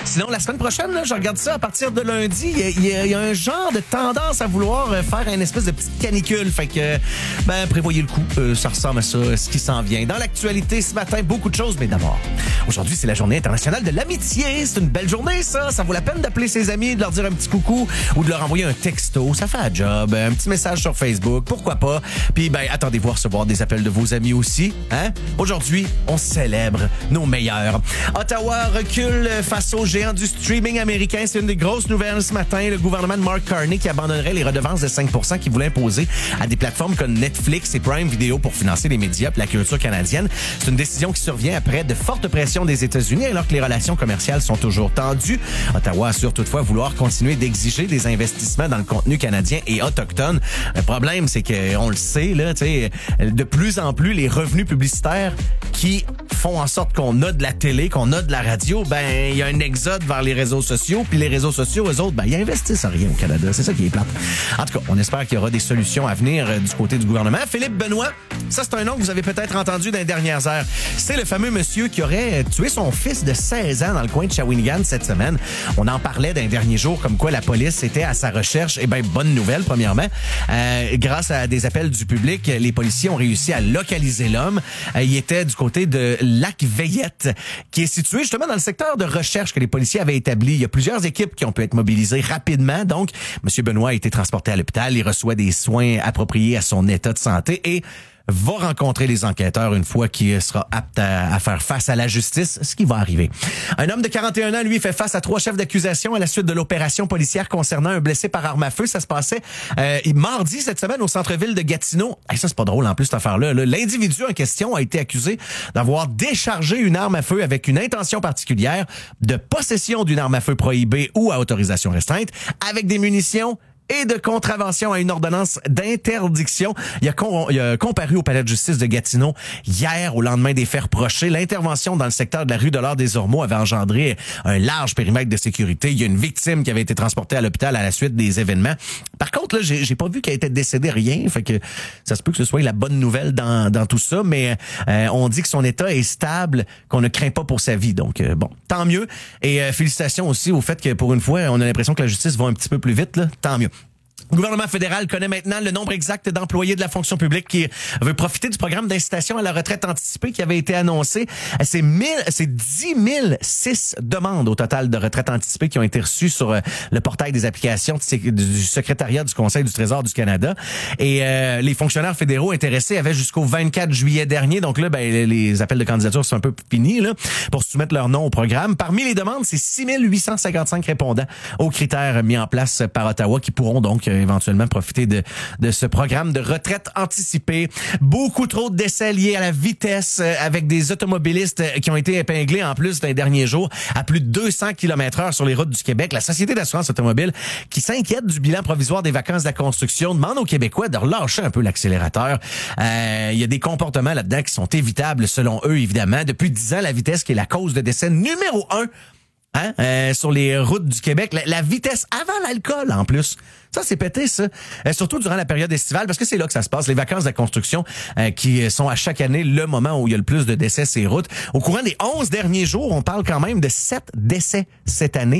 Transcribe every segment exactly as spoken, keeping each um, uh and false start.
Sinon, la semaine prochaine, là, je regarde ça à partir de lundi. Il y, a, il, y a, il y a un genre de tendance à vouloir faire une espèce de petite canicule. Fait que, ben, prévoyez le coup. Euh, ça ressemble à ça, ce qui s'en vient. Dans l'actualité ce matin, beaucoup de choses, mais d'abord, aujourd'hui, c'est la journée internationale de l'amitié. C'est une belle journée, ça. Ça vaut la peine d'appeler ses amis, de leur dire un petit coucou ou de leur envoyer un texto. Ça fait un job. Un petit message sur Facebook. Pourquoi pas? Puis, ben, attendez-vous à recevoir des appels de vos amis aussi. Hein? Aujourd'hui, on célèbre nos meilleurs. Ottawa recule face aux géants du streaming américain. C'est une des grosses nouvelles ce matin. Le gouvernement de Mark Carney qui abandonnerait les redevances de cinq pour cent qu'il voulait imposer à des plateformes comme Netflix et Prime Video pour financer les médias et la culture canadienne. C'est une décision qui survient après de fortes pressions des États-Unis alors que les relations commerciales sont toujours tendues. Ottawa assure toutefois vouloir continuer d'exiger des investissements dans le contenu canadien et autochtone. Le problème, c'est que on le sait, là, tu sais, de plus en plus, les revenus publicitaires qui font en sorte qu'on a de la télé, qu'on a de la radio, ben il y a un exode vers les réseaux sociaux, puis les réseaux sociaux, eux autres, ben ils investissent en rien au Canada. C'est ça qui est plate. En tout cas, on espère qu'il y aura des solutions à venir euh, du côté du gouvernement. Philippe Benoît, ça c'est un nom que vous avez peut-être entendu dans les dernières heures. C'est le fameux monsieur qui aurait tué son fils de seize ans dans le coin de Shawinigan cette semaine. On en parlait dans les derniers jours, comme quoi la police était à sa recherche. Eh ben bonne nouvelle, premièrement. Euh, grâce à des appels du public, les policiers ont réussi à localiser l'homme. Euh, il était du côté de Lac-Veillette, qui est situé justement dans le secteur de recherche que les policiers avaient établi. Il y a plusieurs équipes qui ont pu être mobilisées rapidement. Donc, M. Benoît a été transporté à l'hôpital. Il reçoit des soins appropriés à son état de santé et va rencontrer les enquêteurs une fois qu'il sera apte à, à faire face à la justice, ce qui va arriver. Un homme de quarante et un ans, lui, fait face à trois chefs d'accusation à la suite de l'opération policière concernant un blessé par arme à feu. Ça se passait euh, mardi cette semaine au centre-ville de Gatineau. Et ça, c'est pas drôle en plus, cette affaire-là. Là. L'individu en question a été accusé d'avoir déchargé une arme à feu avec une intention particulière, de possession d'une arme à feu prohibée ou à autorisation restreinte, avec des munitions et de contravention à une ordonnance d'interdiction. Il a, con, il a comparu au palais de justice de Gatineau hier, au lendemain des faits reprochés. L'intervention dans le secteur de la rue de l'Or des Ormeaux avait engendré un large périmètre de sécurité. Il y a une victime qui avait été transportée à l'hôpital à la suite des événements. Par contre, là, j'ai, j'ai pas vu qu'elle était décédée, rien. Fait que ça se peut que ce soit la bonne nouvelle dans, dans tout ça, mais euh, on dit que son état est stable, qu'on ne craint pas pour sa vie. Donc, euh, bon, tant mieux. Et euh, félicitations aussi au fait que pour une fois, on a l'impression que la justice va un petit peu plus vite, là. Tant mieux. Le gouvernement fédéral connaît maintenant le nombre exact d'employés de la fonction publique qui veut profiter du programme d'incitation à la retraite anticipée qui avait été annoncé. C'est mille, c'est dix mille six demandes au total de retraite anticipée qui ont été reçues sur le portail des applications du secrétariat du Conseil du Trésor du Canada. Et euh, les fonctionnaires fédéraux intéressés avaient jusqu'au vingt-quatre juillet dernier. Donc là, ben, les appels de candidature sont un peu finis là, pour soumettre leur nom au programme. Parmi les demandes, c'est six mille huit cent cinquante-cinq répondants aux critères mis en place par Ottawa qui pourront donc éventuellement profiter de, de ce programme de retraite anticipée. Beaucoup trop de décès liés à la vitesse euh, avec des automobilistes qui ont été épinglés en plus dans les derniers jours à plus de deux cents kilomètres heure sur les routes du Québec. La Société d'assurance automobile qui s'inquiète du bilan provisoire des vacances de la construction demande aux Québécois de relâcher un peu l'accélérateur. Euh, il y a des comportements là-dedans qui sont évitables selon eux, évidemment. Depuis dix ans, la vitesse qui est la cause de décès numéro un Hein? Euh, sur les routes du Québec. La, la vitesse avant l'alcool, en plus. Ça, c'est pété, ça. Euh, surtout durant la période estivale, parce que c'est là que ça se passe. Les vacances de la construction euh, qui sont à chaque année le moment où il y a le plus de décès sur les routes. Au courant des onze derniers jours, on parle quand même de sept décès cette année.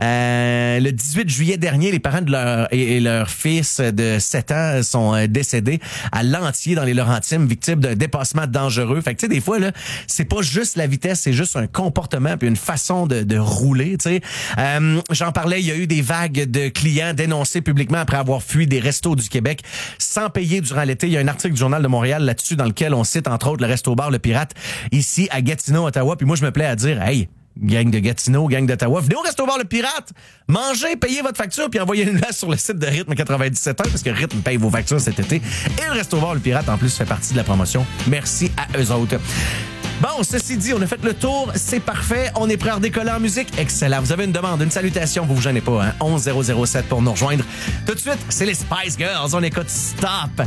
Euh, le dix-huit juillet dernier, les parents de leur et, et leur fils de sept ans sont euh, décédés à Lantier, dans les Laurentides, victimes d'un dépassement dangereux. Fait que, tu sais, des fois, là, c'est pas juste la vitesse, c'est juste un comportement puis une façon de, de rouler, tu sais. Euh, j'en parlais, il y a eu des vagues de clients dénoncés publiquement après avoir fui des restos du Québec sans payer durant l'été. Il y a un article du Journal de Montréal là-dessus dans lequel on cite entre autres le resto-bar Le Pirate ici à Gatineau, Ottawa. Puis moi, je me plais à dire, hey, gang de Gatineau, gang d'Ottawa, venez au resto-bar Le Pirate, mangez, payez votre facture puis envoyez-nous-la sur le site de Rythme quatre-vingt-dix-sept heures parce que Rythme paye vos factures cet été. Et le resto-bar Le Pirate, en plus, fait partie de la promotion. Merci à eux autres. Bon, ceci dit, on a fait le tour, c'est parfait, on est prêt à redécoller en musique. Excellent, vous avez une demande, une salutation, vous vous gênez pas, hein? onze zéro zéro sept pour nous rejoindre. Tout de suite, c'est les Spice Girls, on écoute Stop.